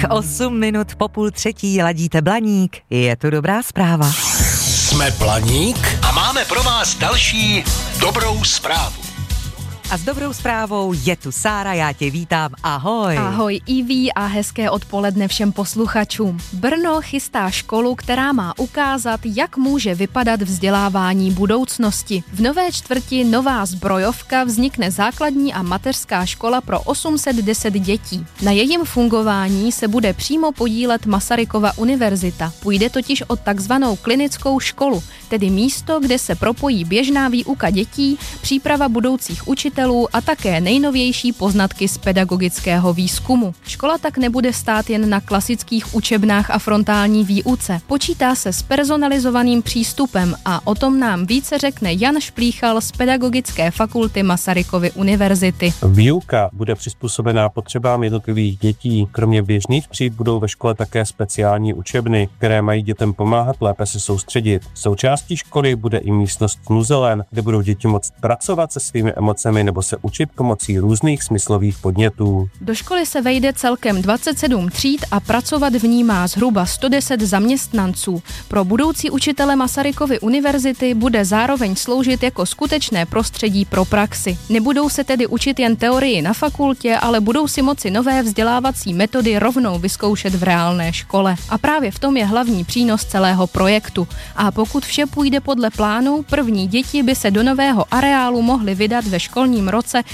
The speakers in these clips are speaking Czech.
8 minut po 2:30 ladíte Blaník. Je tu dobrá zpráva. Jsme Blaník a máme pro vás další dobrou zprávu. A s dobrou zprávou je tu Sára, já tě vítám, ahoj. Ahoj Iví a hezké odpoledne všem posluchačům. Brno chystá školu, která má ukázat, jak může vypadat vzdělávání budoucnosti. V nové čtvrti Nová Zbrojovka vznikne základní a mateřská škola pro 810 dětí. Na jejím fungování se bude přímo podílet Masarykova univerzita. Půjde totiž o takzvanou klinickou školu, tedy místo, kde se propojí běžná výuka dětí, příprava budoucích učitelů a také nejnovější poznatky z pedagogického výzkumu. Škola tak nebude stát jen na klasických učebnách a frontální výuce. Počítá se s personalizovaným přístupem a o tom nám více řekne Jan Šplíchal z Pedagogické fakulty Masarykovy univerzity. Výuka bude přizpůsobená potřebám jednotlivých dětí. Kromě běžných tříd budou ve škole také speciální učebny, které mají dětem pomáhat lépe se soustředit. Součástí školy bude i místnost nuzelen, kde budou děti moct pracovat se svými emocemi nebo se učit pomocí různých smyslových podnětů. Do školy se vejde celkem 27 tříd a pracovat v ní má zhruba 110 zaměstnanců. Pro budoucí učitele Masarykovy univerzity bude zároveň sloužit jako skutečné prostředí pro praxi. Nebudou se tedy učit jen teorii na fakultě, ale budou si moci nové vzdělávací metody rovnou vyzkoušet v reálné škole. A právě v tom je hlavní přínos celého projektu. A pokud vše půjde podle plánu, první děti by se do nového areálu mohly vydat ve školním roce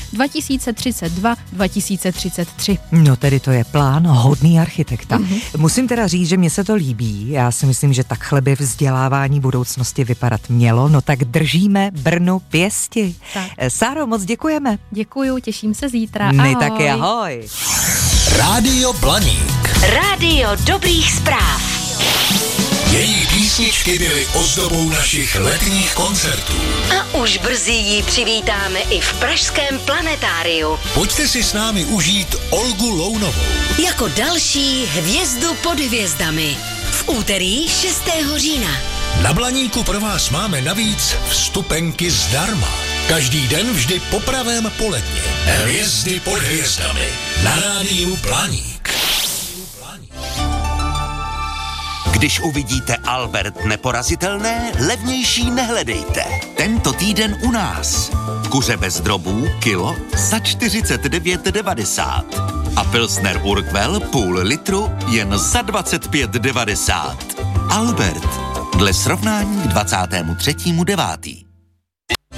2032-2033. No tedy to je plán hodný architekta. Musím teda říct, že mně se to líbí. Já si myslím, že takhle by vzdělávání budoucnosti vypadat mělo. No tak držíme Brnu pěsti. Tak. Sáro, moc děkujeme. Děkuju, těším se zítra. My Ahoj. taky ahoj. Rádio Blaník. Rádio dobrých zpráv. Její písničky byly ozdobou našich letních koncertů. A už brzy ji přivítáme i v pražském Planetáriu. Pojďte si s námi užít Olgu Lounovou. Jako další hvězdu pod hvězdami. V úterý 6. října. Na Blaníku pro vás máme navíc vstupenky zdarma. Každý den vždy po pravém poledni. Hvězdy pod hvězdami. Na rádiu Blaník. Když uvidíte Albert neporazitelné, levnější nehledejte. Tento týden u nás. Kuře bez drobů, kilo za 49,90. A Pilsner Urquell půl litru jen za 25,90. Albert. Dle srovnání k 23.9.